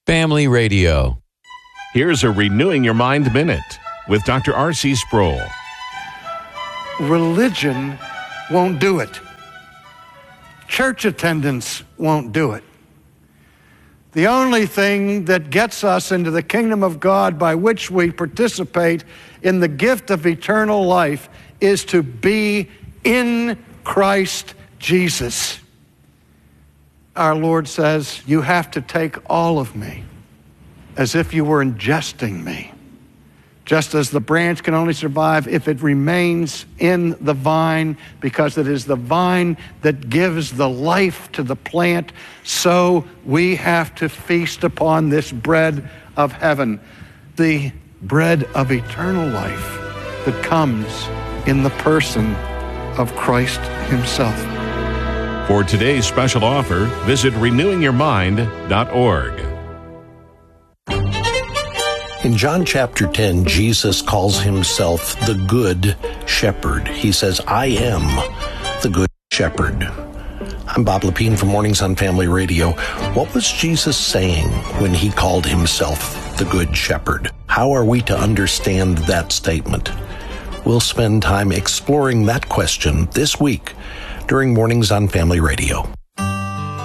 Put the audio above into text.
Family Radio. Here's a Renewing Your Mind Minute with Dr. R.C. Sproul. Religion won't do it. Church attendance won't do it. The only thing that gets us into the kingdom of God by which we participate in the gift of eternal life is to be in Christ Jesus. Our Lord says, you have to take all of me as if you were ingesting me. Just as the branch can only survive if it remains in the vine, because it is the vine that gives the life to the plant, so we have to feast upon this bread of heaven, the bread of eternal life that comes in the person of Christ himself. For today's special offer, visit renewingyourmind.org. In John chapter 10, Jesus calls himself the Good Shepherd. He says, I am the Good Shepherd. I'm Bob Lepine from Mornings on Family Radio. What was Jesus saying when he called himself the Good Shepherd? How are we to understand that statement? We'll spend time exploring that question this week during Mornings on Family Radio.